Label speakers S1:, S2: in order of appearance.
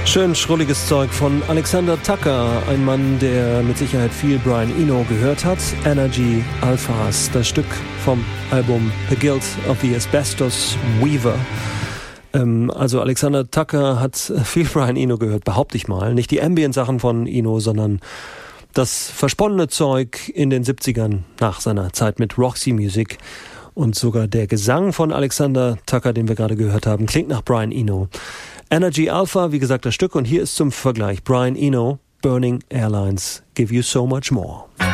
S1: Schön schrulliges Zeug von Alexander Tucker, ein Mann, der mit Sicherheit viel Brian Eno gehört hat. Energy Alphas, das Stück vom Album The Guilt of the Asbestos Weaver. Also Alexander Tucker hat viel Brian Eno gehört, behaupte ich mal. Nicht die Ambient-Sachen von Eno, sondern das versponnene Zeug in den 70ern nach seiner Zeit mit Roxy Music. Und sogar der Gesang von Alexander Tucker, den wir gerade gehört haben, klingt nach Brian Eno. Energy Alpha, wie gesagt, das Stück. Und hier ist zum Vergleich Brian Eno, Burning Airlines, Give You So Much More.